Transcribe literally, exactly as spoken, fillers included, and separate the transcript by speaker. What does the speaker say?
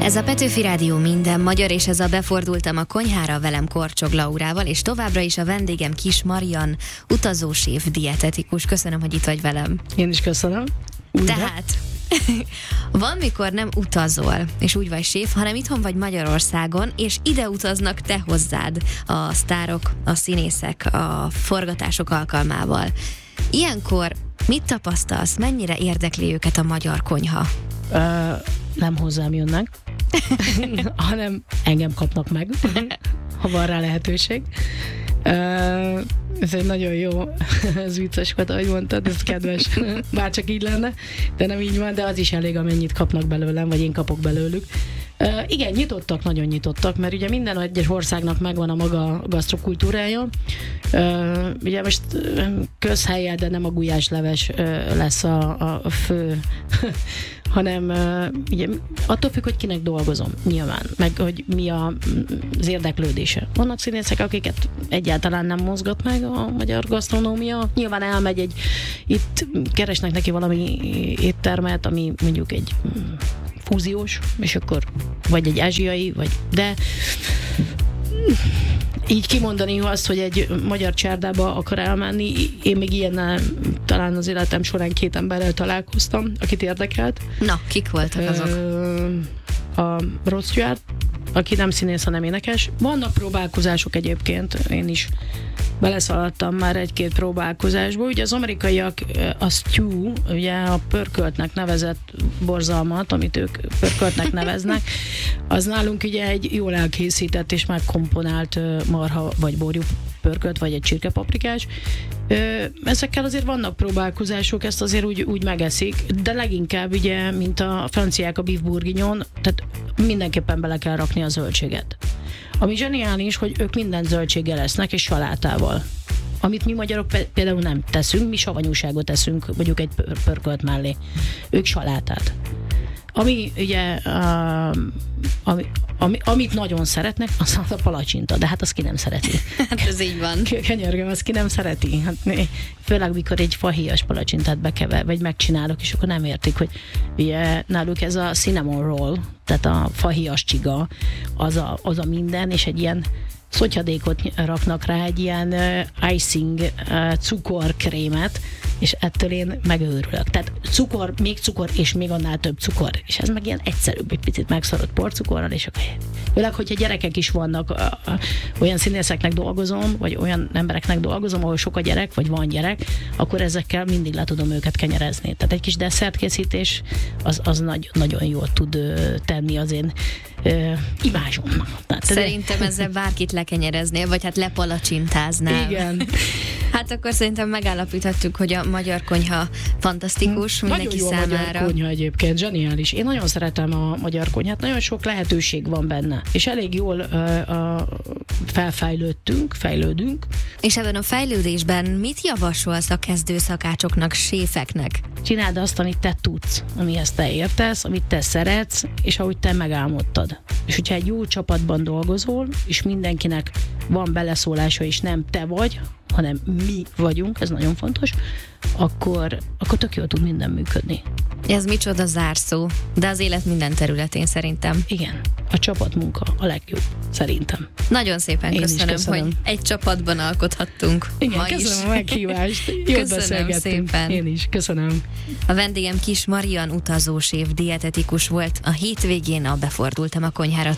Speaker 1: Ez a Petőfi Rádió minden magyar, és ez a Befordultam a konyhára, velem Korcsog Laurával, és továbbra is a vendégem Kiss Marian, utazóséf, dietetikus. Köszönöm, hogy itt vagy velem.
Speaker 2: Én is köszönöm. Úgy
Speaker 1: Tehát van, mikor nem utazol, és úgy vagy séf, hanem itthon vagy Magyarországon, és ide utaznak te hozzád a sztárok, a színészek, a forgatások alkalmával. Ilyenkor mit tapasztalsz, mennyire érdekli őket a magyar konyha?
Speaker 2: Uh, nem hozzám jönnek, hanem engem kapnak meg, ha van rá lehetőség. Uh, ez egy nagyon jó, ez vicces volt, ahogy mondtad, ez kedves, bár csak így lenne, de nem így van, de az is elég, amennyit kapnak belőlem, vagy én kapok belőlük. Uh, igen, nyitottak, nagyon nyitottak, mert ugye minden egyes országnak megvan a maga gasztrokultúrája. Uh, ugye most közhelye, de nem a gulyásleves uh, lesz a, a fő, hanem uh, ugye attól függ, hogy kinek dolgozom, nyilván, meg hogy mi a, az érdeklődése. Vannak színészek, akiket egyáltalán nem mozgat meg a magyar gasztronómia. Nyilván elmegy egy, itt keresnek neki valami éttermet, ami mondjuk egy fúziós, és akkor vagy egy ázsiai, vagy de így kimondani azt, hogy egy magyar csárdába akar elmenni, én még ilyennel talán az életem során két emberrel találkoztam, akit érdekelt.
Speaker 1: Na, kik voltak azok?
Speaker 2: A Rod Stewart, aki nem színész, hanem énekes. Vannak próbálkozások egyébként, én is beleszaladtam már egy-két próbálkozásba. Ugye az amerikaiak a stew, ugye a pörköltnek nevezett borzalmat, amit ők pörköltnek neveznek, az nálunk ugye egy jól elkészített és megkomponált marha vagy borjú pörkölt, vagy egy csirkepaprikás. Ezekkel azért vannak próbálkozások, ezt azért úgy, úgy megeszik, de leginkább ugye, mint a franciák a beef bourguignon, tehát mindenképpen bele kell rakni a zöldséget. Ami zseniális, hogy ők minden zöldséggel lesznek, és salátával. Amit mi magyarok például nem teszünk, mi savanyúságot teszünk, mondjuk egy pörkölt mellé. Ők salátát. Ami ugye, uh, ami, ami, amit nagyon szeretnek, az a palacsinta, de hát azt ki nem szereti.
Speaker 1: Hát ez így van.
Speaker 2: Könyörgöm, azt ki nem szereti. Hát, főleg, mikor egy fahéjas palacsintát bekever, vagy megcsinálok, és akkor nem értik, hogy ugye náluk ez a cinnamon roll, tehát a fahéjas csiga, az a, az a minden, és egy ilyen szotyadékot raknak rá, egy ilyen uh, icing uh, cukorkrémet, és ettől én megőrülök. Tehát cukor, még cukor, és még annál több cukor. És ez meg ilyen egyszerűbb, egy picit megszorott porcukorral, és akkor főleg, hogyha gyerekek is vannak, uh, uh, olyan színészeknek dolgozom, vagy olyan embereknek dolgozom, ahol sok a gyerek, vagy van gyerek, akkor ezekkel mindig le tudom őket kenyerezni. Tehát egy kis desszertkészítés az, az nagy, nagyon jól tud uh, tenni az én uh, imázsomnak.
Speaker 1: Szerintem ezzel bárkit lekenyereznél, vagy hát lepalacsintáznál.
Speaker 2: Igen.
Speaker 1: Hát akkor szerintem megállapíthatjuk, hogy a magyar konyha fantasztikus mindenki
Speaker 2: nagyon jó
Speaker 1: számára.
Speaker 2: A magyar konyha egyébként, zseniális. Én nagyon szeretem a magyar konyhát, nagyon sok lehetőség van benne, és elég jól uh, uh, felfejlődtünk, fejlődünk.
Speaker 1: És ebben a fejlődésben mit javasolsz a kezdő szakácsoknak, séfeknek?
Speaker 2: Csináld azt, amit te tudsz, amihez te értesz, amit te szeretsz, és ahogy te megálmodtad. És hogyha egy jó csapatban dolgozol, és mindenkinek van beleszólása, és nem te vagy, hanem mi vagyunk, ez nagyon fontos, akkor, akkor tök jól tud minden működni.
Speaker 1: Ez micsoda zárszó, de az élet minden területén szerintem.
Speaker 2: Igen, a csapatmunka a legjobb, szerintem.
Speaker 1: Nagyon szépen köszönöm,
Speaker 2: köszönöm,
Speaker 1: hogy egy csapatban alkothattunk.
Speaker 2: Igen,
Speaker 1: ma
Speaker 2: köszönöm
Speaker 1: is.
Speaker 2: a meghívást. Jót beszélgettünk.
Speaker 1: Szépen.
Speaker 2: Én is, köszönöm.
Speaker 1: A vendégem Kiss Marian, utazóséf, dietetikus volt. A hétvégén a Befordultam a konyhára